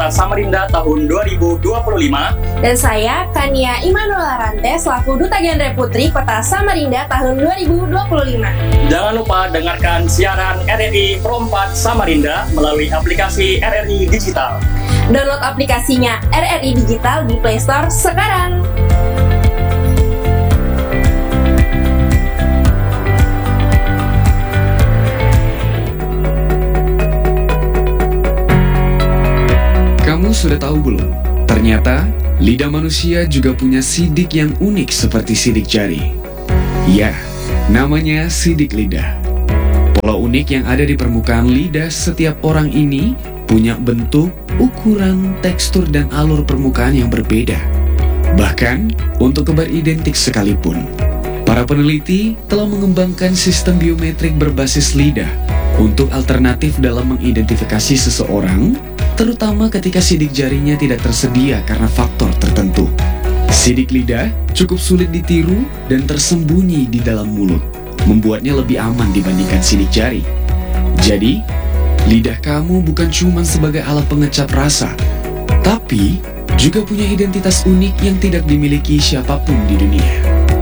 Kota Samarinda tahun 2025. Dan saya, Kania Immanuela Rante, selaku Duta Genre Putri Kota Samarinda tahun 2025. Jangan lupa dengarkan siaran RRI Pro 4 Samarinda melalui aplikasi RRI Digital. Download aplikasinya RRI Digital di Play Store sekarang. Kamu sudah tahu belum? Ternyata, lidah manusia juga punya sidik yang unik seperti sidik jari. Ya, namanya sidik lidah. Pola unik yang ada di permukaan lidah setiap orang ini punya bentuk, ukuran, tekstur, dan alur permukaan yang berbeda. Bahkan, untuk kembar identik sekalipun. Para peneliti telah mengembangkan sistem biometrik berbasis lidah untuk alternatif dalam mengidentifikasi seseorang, terutama ketika sidik jarinya tidak tersedia karena faktor tertentu. Sidik lidah cukup sulit ditiru dan tersembunyi di dalam mulut, membuatnya lebih aman dibandingkan sidik jari. Jadi, lidah kamu bukan cuma sebagai alat pengecap rasa, tapi juga punya identitas unik yang tidak dimiliki siapapun di dunia.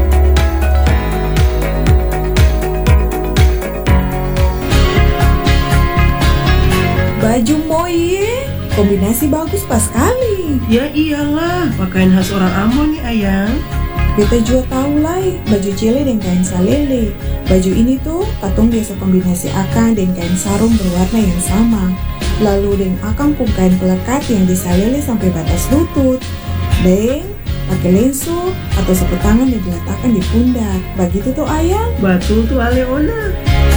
Baju Moye, kombinasi bagus pas sekali. Ya iyalah, pakaian khas orang Ambon nih ayang. Beta juga tahu lah, baju cile dan kain salele. Baju ini tuh katong biasa kombinasi akang dan kain sarung berwarna yang sama. Lalu dengan akang pun kain pelekat yang disalele sampai batas lutut. Dan pakai lensu atau sapu tangan yang diletakkan di pundak. Begitu tuh ayang. Betul tuh Aleona.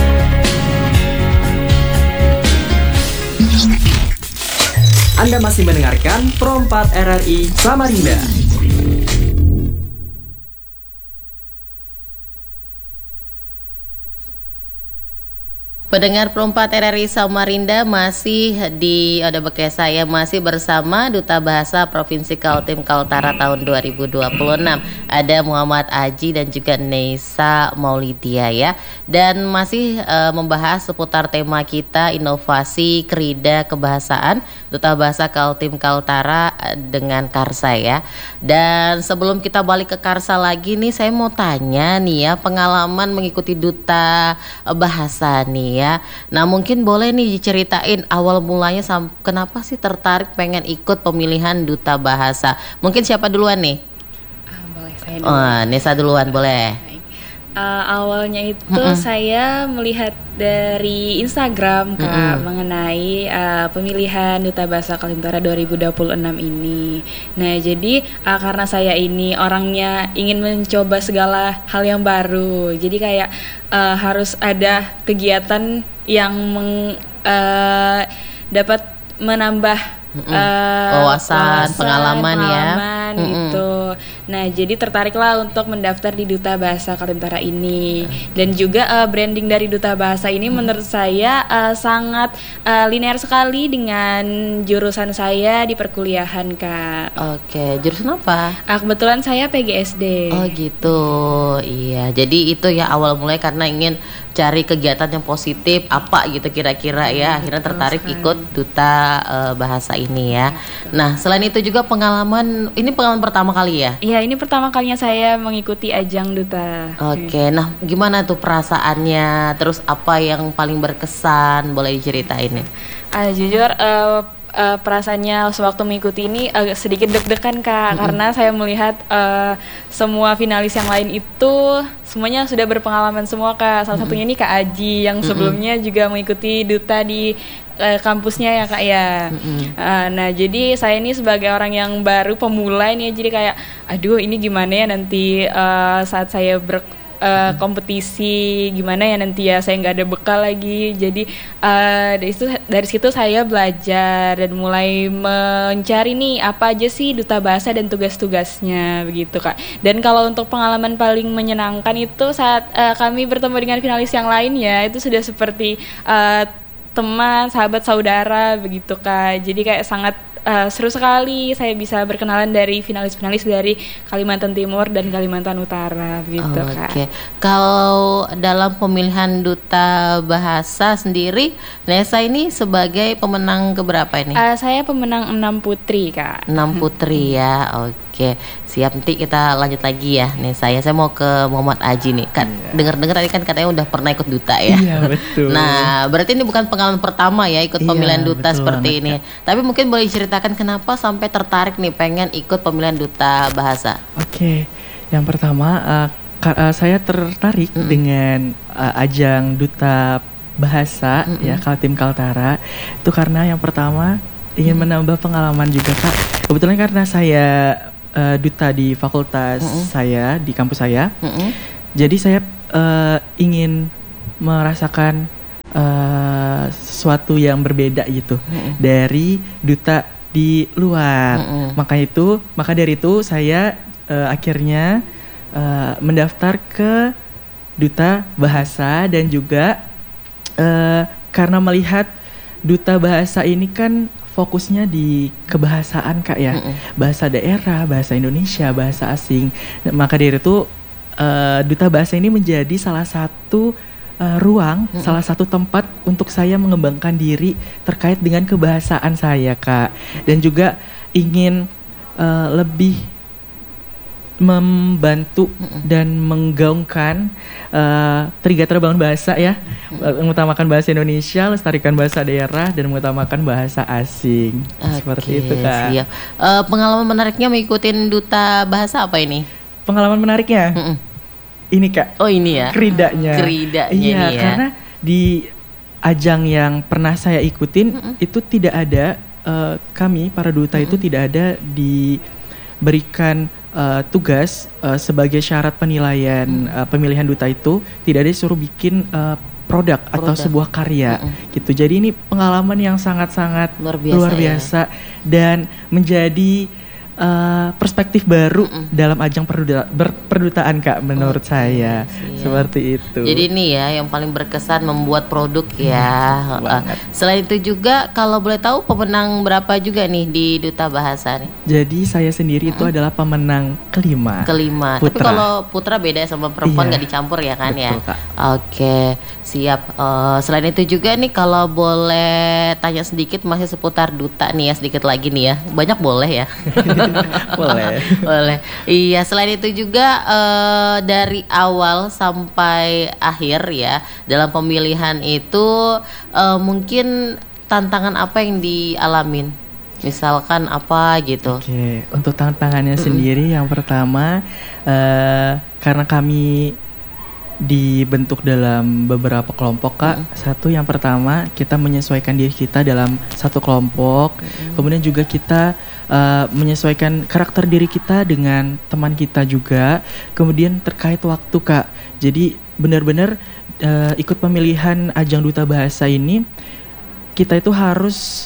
Anda masih mendengarkan Pro 4 RRI Samarinda. Pendengar Pro 4 RRI Samarinda masih ada bekas saya masih bersama Duta Bahasa Provinsi Kaltim Kaltara tahun 2026. Ada Muhammad Aji dan juga Neisa Maulidia ya. Dan masih membahas seputar tema kita inovasi krida kebahasaan Duta Bahasa Kaltim Kaltara dengan Karsa ya. Dan sebelum kita balik ke Karsa lagi nih, saya mau tanya nih ya, pengalaman mengikuti Duta Bahasa nih ya. Nah mungkin boleh nih diceritain awal mulanya kenapa sih tertarik pengen ikut pemilihan Duta Bahasa. Mungkin siapa duluan nih? Boleh saya duluan. Nesa duluan boleh. Awalnya itu saya melihat dari Instagram Kak mengenai pemilihan Duta Bahasa Kaltara 2026 ini. Nah jadi karena saya ini orangnya ingin mencoba segala hal yang baru, jadi kayak harus ada kegiatan yang dapat menambah wawasan, pengalaman ya gitu. Nah jadi tertariklah untuk mendaftar di Duta Bahasa Kaltara ini. Dan juga branding dari Duta Bahasa ini menurut saya sangat linear sekali dengan jurusan saya di perkuliahan Kak. Oke, jurusan apa? Kebetulan saya PGSD. Oh gitu, iya. Jadi itu ya awal mulai karena ingin cari kegiatan yang positif apa gitu kira-kira ya. Akhirnya tertarik ikut Duta Bahasa ini ya. Nah selain itu juga pengalaman, ini pengalaman pertama kali ya? Iya, ini pertama kalinya saya mengikuti ajang Duta. Oke, nah gimana tuh perasaannya? Terus apa yang paling berkesan? Boleh diceritain nih? Jujur perasaannya sewaktu mengikuti ini agak sedikit deg-degan Kak, karena saya melihat semua finalis yang lain itu semuanya sudah berpengalaman semua Kak. Salah satunya ini Kak Aji yang sebelumnya juga mengikuti Duta di kampusnya ya Kak ya. Nah jadi saya ini sebagai orang yang baru pemula ini, jadi kayak aduh ini gimana ya nanti saat saya kompetisi gimana ya nanti ya, saya nggak ada bekal lagi. Jadi dari situ saya belajar dan mulai mencari nih apa aja sih Duta Bahasa dan tugas-tugasnya begitu Kak. Dan kalau untuk pengalaman paling menyenangkan itu saat kami bertemu dengan finalis yang lain ya, itu sudah seperti teman, sahabat, saudara begitu Kak. Jadi kayak sangat seru sekali. Saya bisa berkenalan dari finalis-finalis dari Kalimantan Timur dan Kalimantan Utara gitu Kak. Oke. Kalau dalam pemilihan duta bahasa sendiri, Nesa ini sebagai pemenang keberapa ini? Saya pemenang 6 putri Kak. 6 putri ya. Oke. Siap, nanti kita lanjut lagi ya. Nih saya mau ke Muhammad Aji nih. Kan dengar-dengar tadi kan katanya udah pernah ikut duta ya. Iya, betul. Nah, berarti ini bukan pengalaman pertama ya ikut pemilihan duta seperti ini. Tapi mungkin boleh diceritakan kenapa sampai tertarik nih pengen ikut pemilihan duta bahasa. Oke. Yang pertama saya tertarik dengan ajang duta bahasa ya Kaltim Kaltara. Itu karena yang pertama ingin menambah pengalaman juga Kak. Kebetulan karena saya duta di fakultas saya di kampus saya, jadi saya ingin merasakan sesuatu yang berbeda gitu dari duta di luar. Maka dari itu saya akhirnya mendaftar ke duta bahasa dan juga karena melihat duta bahasa ini kan fokusnya di kebahasaan Kak ya, bahasa daerah, bahasa Indonesia, bahasa asing. Maka dari itu duta bahasa ini menjadi salah satu ruang, salah satu tempat untuk saya mengembangkan diri terkait dengan kebahasaan saya Kak. Dan juga ingin lebih membantu dan menggaungkan Triga Terbangun Bahasa ya, mengutamakan bahasa Indonesia, lestarikan bahasa daerah dan mengutamakan bahasa asing. Seperti itu Kak. Siap. Pengalaman menariknya mengikuti duta bahasa apa ini? Pengalaman menariknya? Ini Kak. Oh ini ya. Keridanya. Keridanya iya, ini ya. Karena di ajang yang pernah saya ikutin itu tidak ada kami para duta itu tidak ada diberikan tugas sebagai syarat penilaian pemilihan duta itu tidak ada disuruh bikin produk atau sebuah karya gitu. Jadi ini pengalaman yang sangat-sangat luar biasa dan menjadi perspektif baru dalam ajang perdutaan Kak menurut saya. Seperti itu. Jadi ini ya yang paling berkesan membuat produk ya. Selain itu juga kalau boleh tahu pemenang berapa juga nih di duta bahasa nih? Jadi saya sendiri itu adalah pemenang kelima. Putra. Tapi kalau putra beda sama perempuan nggak dicampur ya kan? Betul, ya. Kak. Oke, siap. Selain itu juga nih kalau boleh tanya sedikit masih seputar duta nih ya, sedikit lagi nih ya. Banyak boleh ya. Boleh. Iya, selain itu juga dari awal sampai akhir ya dalam pemilihan itu mungkin tantangan apa yang dialamin? Misalkan apa gitu? Oke, untuk tantangannya sendiri yang pertama karena kami dibentuk dalam beberapa kelompok Kak. Satu yang pertama kita menyesuaikan diri kita dalam satu kelompok. Kemudian juga kita menyesuaikan karakter diri kita dengan teman kita juga. Kemudian terkait waktu Kak. Jadi benar-benar ikut pemilihan ajang duta bahasa ini kita itu harus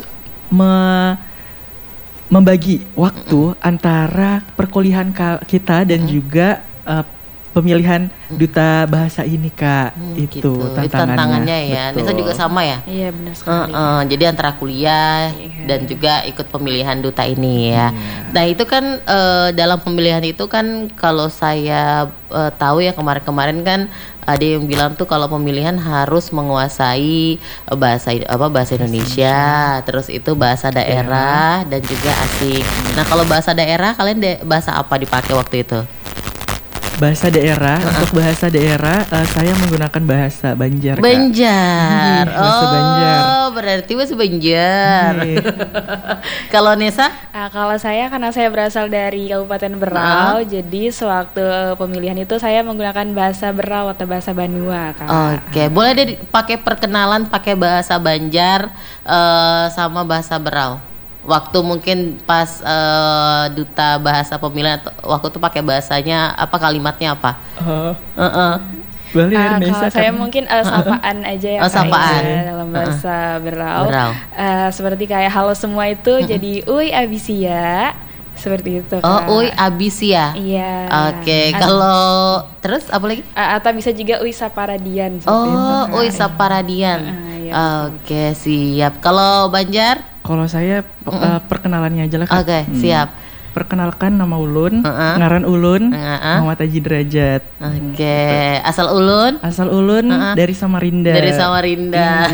membagi waktu antara perkuliahan kita dan juga pemilihan duta bahasa ini Kak. Itu tantangannya ya. Nisa juga sama ya? Iya benar sekali. Jadi antara kuliah dan juga ikut pemilihan duta ini ya. Nah itu kan dalam pemilihan itu kan kalau saya tahu ya kemarin-kemarin kan ada yang bilang tuh kalau pemilihan harus menguasai bahasa Indonesia, terus itu bahasa daerah dan juga asing. Nah kalau bahasa daerah kalian bahasa apa dipakai waktu itu? Bahasa daerah, untuk bahasa daerah saya menggunakan bahasa Banjar Kak. Banjar. Bahasa Banjar. Berarti bahasa Banjar. Kalau Nesa? Kalau saya karena saya berasal dari Kabupaten Berau, jadi sewaktu pemilihan itu saya menggunakan bahasa Berau atau bahasa Banua Kak. Oke, boleh deh pakai perkenalan pakai bahasa Banjar sama bahasa Berau. Waktu mungkin pas duta bahasa pemilihan waktu itu pakai bahasanya apa, kalimatnya apa? Boleh Nesa. Kalau saya mungkin sapaan aja ya sapaan dalam bahasa Berau. Seperti kayak halo semua itu jadi uy abisia. Seperti itu Kak. Uy abisia. Iya. Oke, kalau terus apa lagi? Atau bisa juga uy saparadian. Uy saparadian. Oke, siap. Kalau Banjar? Kalau saya perkenalannya aja lah Kak. Oke, siap. Perkenalkan, nama Ulun, ngaran Ulun, Muhammad Haji Derajat. Oke, asal Ulun? Asal Ulun dari Samarinda. Dari Samarinda.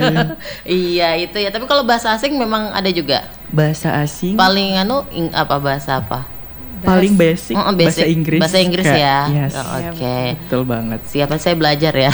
Iya, itu ya. Tapi kalau bahasa asing memang ada juga. Bahasa asing. Paling bahasa apa? Paling basic, bahasa Inggris. Bahasa Inggris Kak. ya. Yes. Oke. Betul banget. Siapa saya belajar ya.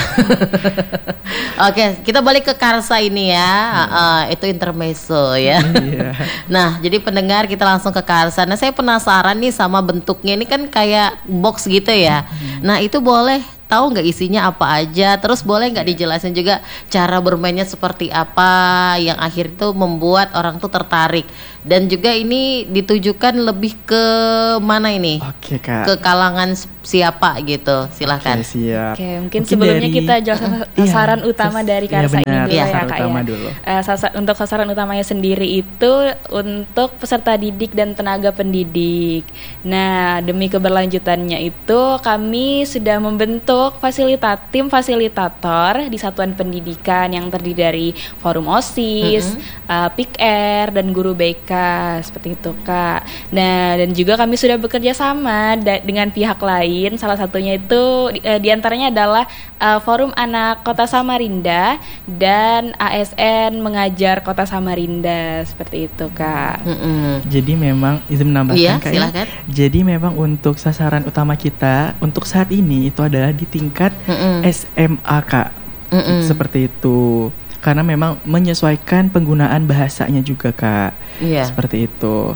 Oke, kita balik ke Karsa ini ya. Itu intermezzo ya. Nah, jadi pendengar kita langsung ke Karsa. Nah, saya penasaran nih sama bentuknya, ini kan kayak box gitu ya. Nah, itu boleh tahu nggak isinya apa aja? Terus boleh nggak dijelasin juga cara bermainnya seperti apa yang akhir itu membuat orang tuh tertarik? Dan juga ini ditujukan lebih ke mana ini? Oke, Kak. Ke kalangan siapa gitu? Silahkan. Oke, siap. Oke, mungkin sebelumnya kita jelasin sasaran utama dari Karsa ini dulu ya Kak ya. Dulu. Untuk sasaran utamanya sendiri itu untuk peserta didik dan tenaga pendidik. Nah, demi keberlanjutannya itu kami sudah membentuk tim fasilitator di satuan pendidikan yang terdiri dari forum OSIS, PIKR, dan guru BK seperti itu Kak. Nah, dan juga kami sudah bekerja sama dengan pihak lain. Salah satunya itu diantaranya adalah Forum Anak Kota Samarinda dan ASN Mengajar Kota Samarinda seperti itu Kak. Jadi memang izin menambahkan Kak. Silakan. Jadi memang untuk sasaran utama kita untuk saat ini itu adalah di tingkat SMA Kak. Seperti itu. Karena memang menyesuaikan penggunaan bahasanya juga Kak. Seperti itu.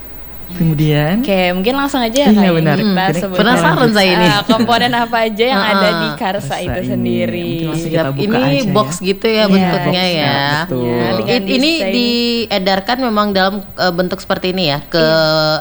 Kemudian mungkin langsung aja ya Kak. Benar. Kita penasaran saya ini. Komponen apa aja yang ada di Karsa itu sendiri. Ini box ya. Gitu ya bentuknya ya. Betul. Ini diedarkan memang dalam bentuk seperti ini ya ke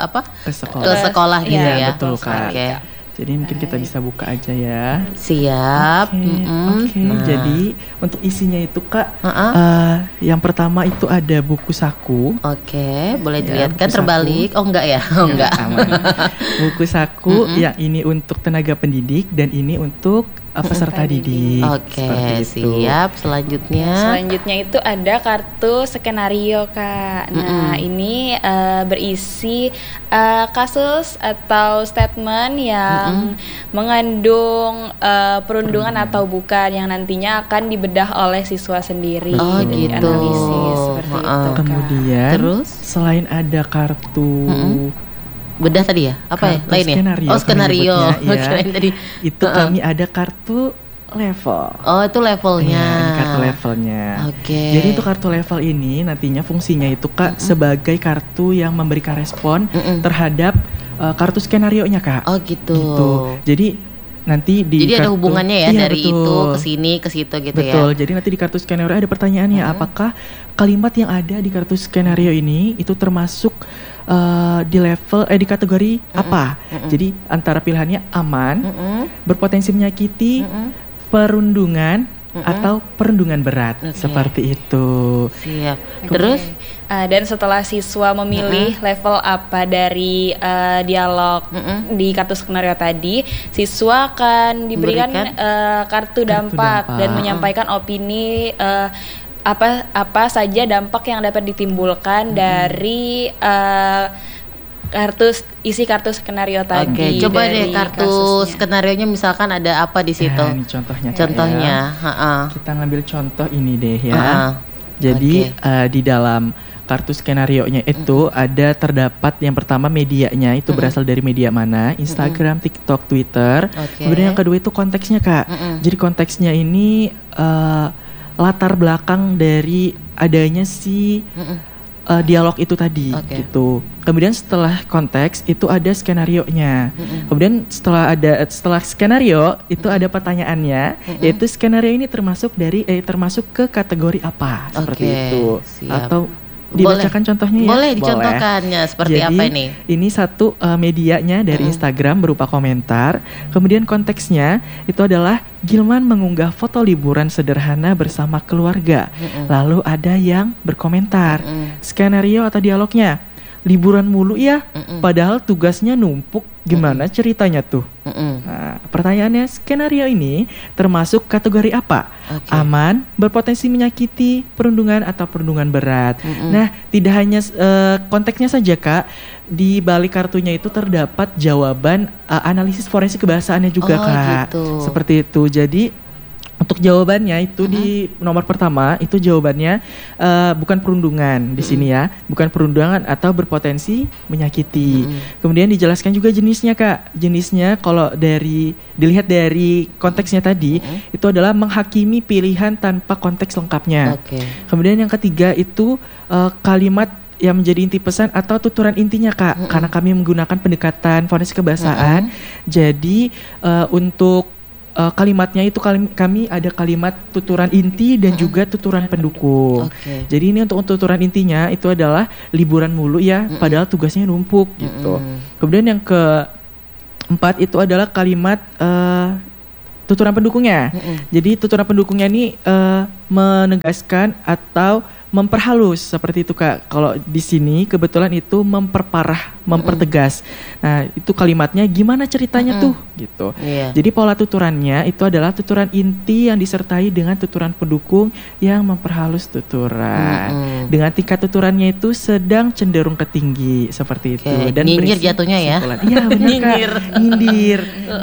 ke sekolah gitu ya. Betul Kak. Jadi mungkin kita bisa buka aja ya. Siap. Oke. Jadi untuk isinya itu Kak, yang pertama itu ada buku saku. Oke, boleh dilihatkan terbalik. Oh enggak ya? Oh enggak. Buku saku yang ini untuk tenaga pendidik dan ini untuk peserta didik. Oke, siap. Selanjutnya itu ada kartu skenario Kak. Nah, ini berisi kasus atau statement yang mengandung perundungan atau bukan yang nantinya akan dibedah oleh siswa sendiri dan dianalisis seperti itu Kak. Kemudian selain ada kartu bedah tadi ya? Apa ya? Lainnya? Skenario. Tadi. Itu kami ada kartu level. Oh, itu levelnya. Ini kartu levelnya. Jadi itu kartu level ini nantinya fungsinya itu Kak sebagai kartu yang memberikan respon terhadap kartu skenarionya Kak. Oh gitu. Jadi nanti di Jadi ada hubungannya ya dari betul. itu ke sini ke situ gitu ya. Betul. Jadi nanti di kartu skenario ada pertanyaannya apakah kalimat yang ada di kartu skenario ini itu termasuk di level di kategori apa? Jadi antara pilihannya aman, berpotensi menyakiti, perundungan atau perundungan berat seperti itu. Siap. Terus dan setelah siswa memilih level apa dari dialog di kartu skenario tadi, siswa akan diberikan kartu dampak dan menyampaikan opini apa saja dampak yang dapat ditimbulkan dari isi kartu skenario tadi. Coba deh kartu skenarionya misalkan ada apa di situ? Ini contohnya. Kita ngambil contoh ini deh ya. Jadi di dalam kartu skenarionya itu ada terdapat yang pertama medianya itu berasal dari media mana? Instagram, TikTok, Twitter. Kemudian yang kedua itu konteksnya Kak. Jadi konteksnya ini latar belakang dari adanya si dialog itu tadi gitu. Kemudian setelah konteks itu ada skenarionya. Kemudian setelah skenario itu ada pertanyaannya, yaitu skenario ini termasuk ke kategori apa seperti itu. Atau dibacakan contohnya ya? Boleh dicontohkannya seperti Jadi, apa ini? Ini satu medianya dari Instagram berupa komentar. Kemudian konteksnya itu adalah Gilman mengunggah foto liburan sederhana bersama keluarga. Lalu ada yang berkomentar. Skenario atau dialognya. liburan mulu ya, padahal tugasnya numpuk. Gimana ceritanya tuh? Nah, pertanyaannya, skenario ini termasuk kategori apa? Aman, berpotensi menyakiti, perundungan, atau perundungan berat. Nah, tidak hanya konteksnya saja Kak, di balik kartunya itu terdapat jawaban analisis forensik kebahasaannya juga Kak. Gitu. Seperti itu. Jadi untuk jawabannya itu di nomor pertama itu jawabannya bukan perundungan di sini ya, bukan perundungan atau berpotensi menyakiti. Kemudian dijelaskan juga jenisnya Kak. Jenisnya kalau dilihat dari konteksnya tadi itu adalah menghakimi pilihan tanpa konteks lengkapnya. Kemudian yang ketiga itu kalimat yang menjadi inti pesan atau tuturan intinya Kak. Karena kami menggunakan pendekatan forensik kebahasaan. Jadi untuk kalimatnya itu kami ada kalimat tuturan inti dan juga tuturan pendukung. Jadi ini untuk tuturan intinya itu adalah liburan mulu ya, padahal tugasnya numpuk gitu. Kemudian yang keempat itu adalah kalimat tuturan pendukungnya. Jadi tuturan pendukungnya ini menegaskan atau memperhalus seperti itu Kak. Kalau di sini kebetulan itu memperparah, mempertegas. Nah, itu kalimatnya gimana ceritanya tuh gitu. Jadi pola tuturannya itu adalah tuturan inti yang disertai dengan tuturan pendukung yang memperhalus tuturan. Dengan tingkat tuturannya itu sedang cenderung ke tinggi seperti itu. Dan nyinyir jatuhnya ya. Iya benar Kak. Nyindir.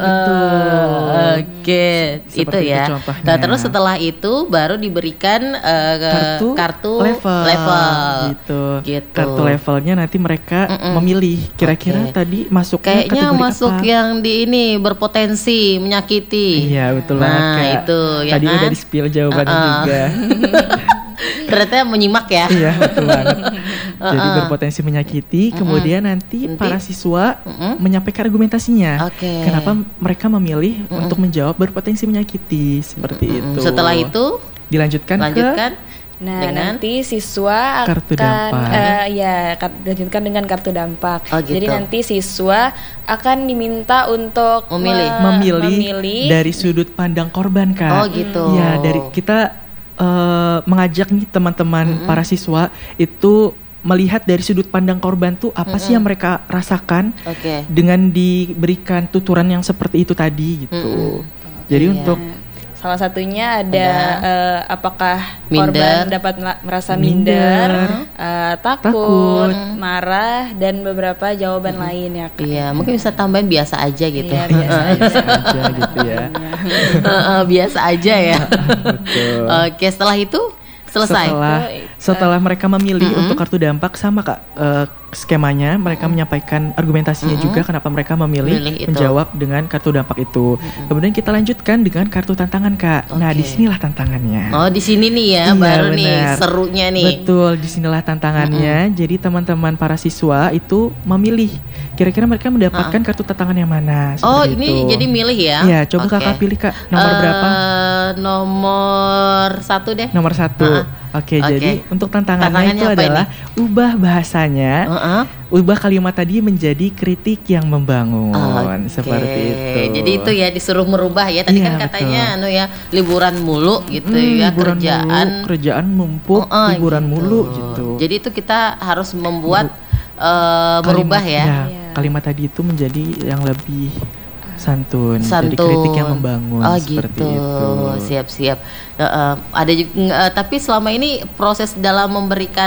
Itu ya. Nah, terus setelah itu baru diberikan kartu level gitu. Kartu levelnya nanti mereka memilih kira-kira tadi masuknya kayaknya kategori masuk apa? yang di ini berpotensi menyakiti. Iya betul banget Kak. Itu ya tadi kan? udah di-spill jawabannya juga. Ternyata menyimak ya. Iya betul banget. Jadi berpotensi menyakiti. Kemudian nanti para siswa menyampaikan argumentasinya. Kenapa mereka memilih untuk menjawab berpotensi menyakiti seperti itu. Setelah itu dilanjutkan ke nanti siswa kartu akan dampak. dilanjutkan dengan kartu dampak. Gitu. Jadi nanti siswa akan diminta untuk memilih dari sudut pandang korban Kak. Gitu. Ya, dari kita mengajak nih teman-teman para siswa itu melihat dari sudut pandang korban tuh apa sih yang mereka rasakan dengan diberikan tuturan yang seperti itu tadi gitu. Jadi untuk salah satunya ada apakah korban dapat merasa minder, takut, marah, dan beberapa jawaban lain ya Kak. Iya, mungkin bisa tambahin biasa aja gitu. Iya, biasa aja gitu ya. Biasa aja ya. Betul. Oke, setelah itu selesai. Setelah mereka memilih untuk kartu dampak sama Kak skemanya, mereka menyampaikan argumentasinya juga kenapa mereka memilih menjawab dengan kartu dampak itu. Kemudian kita lanjutkan dengan kartu tantangan Kak. Nah, disinilah tantangannya. Oh, di sini nih ya, baru nih serunya nih. Betul, disinilah tantangannya. Jadi teman-teman para siswa itu memilih kira-kira mereka mendapatkan kartu tantangan yang mana. Ini itu. Jadi milih ya? Iya, coba Kakak pilih Kak. Nomor berapa? Nomor 1 deh. Nomor 1. Oke, jadi untuk tantangannya itu adalah ubah bahasanya, ubah kalimat tadi menjadi kritik yang membangun, seperti itu. Jadi itu ya disuruh merubah ya. Tadi kan katanya liburan mulu gitu ya, kerjaan numpuk, liburan mulu gitu. Jadi itu kita harus membuat merubah ya. Kalimat tadi itu menjadi yang lebih santun. Jadi kritik yang membangun seperti itu. Siap-siap. Ada juga, tapi selama ini proses dalam memberikan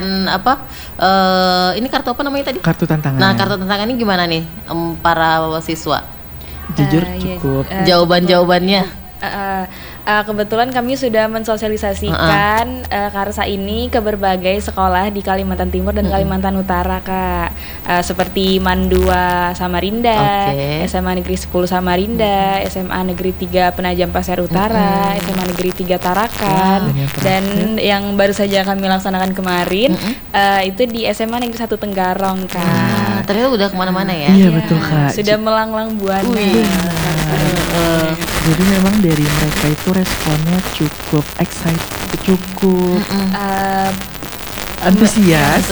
ini kartu apa namanya tadi? Kartu tantangan. Nah, kartu tantangan ini gimana nih para siswa? Jujur cukup. Jawaban-jawabannya. Kebetulan kami sudah mensosialisasikan Karsa ini ke berbagai sekolah di Kalimantan Timur dan Kalimantan Utara Kak, seperti Mandua Samarinda, SMA Negeri 10 Samarinda, SMA Negeri 3 Penajam Pasir Utara, SMA Negeri 3 Tarakan, dan yang baru saja kami laksanakan kemarin itu di SMA Negeri 1 Tenggarong Kak. Ternyata udah kemana-mana ya? Iya betul Kak. Sudah melanglang buana. Jadi memang dari mereka itu responnya cukup excited, cukup antusias.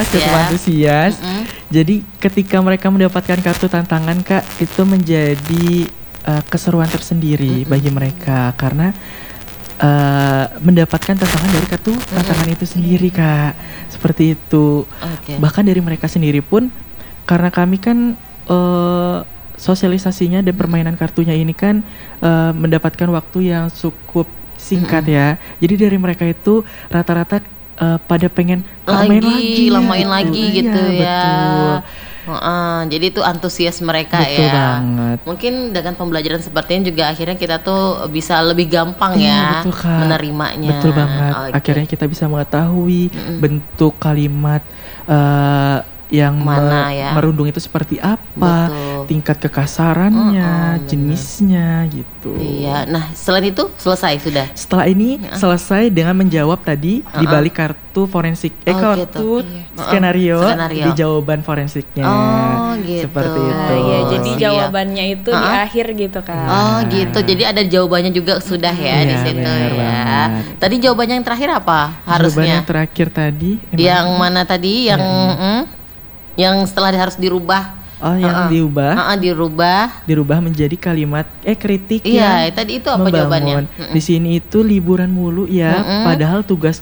Jadi ketika mereka mendapatkan kartu tantangan Kak, itu menjadi keseruan tersendiri bagi mereka karena mendapatkan tantangan dari kartu tantangan itu sendiri, Kak. Seperti itu. Oke. Bahkan dari mereka sendiri pun, karena kami kan sosialisasinya dan permainan kartunya ini kan mendapatkan waktu yang cukup singkat ya. Jadi dari mereka itu rata-rata pada pengen lamain lagi Iya, gitu ya. betul. Jadi itu antusias mereka Betul ya. banget. Mungkin dengan pembelajaran seperti ini juga akhirnya kita tuh bisa lebih gampang Iya, ya betul, Kak. menerimanya. Betul banget. Oke. Akhirnya kita bisa mengetahui bentuk kalimat yang Mana ya? merundung itu seperti apa, Betul. tingkat kekasarannya, benar. jenisnya gitu. Iya. Nah, selain itu selesai sudah. Setelah ini selesai dengan menjawab tadi di balik kartu forensik, Oh, kartu gitu. skenario, Skenario. di jawaban forensiknya. Oh, gitu. Seperti itu. Iya, jadi Siap. jawabannya itu di akhir gitu kan. Oh gitu, jadi ada jawabannya juga sudah ya di Iya, situ benar ya. banget. Tadi jawabannya yang terakhir apa? Jawaban Harusnya yang terakhir tadi yang mana tadi? Yang setelah harus dirubah? yang dirubah menjadi kalimat kritik Iya, yang tadi itu apa membangun. jawabannya? Di sini itu liburan mulu ya, padahal tugas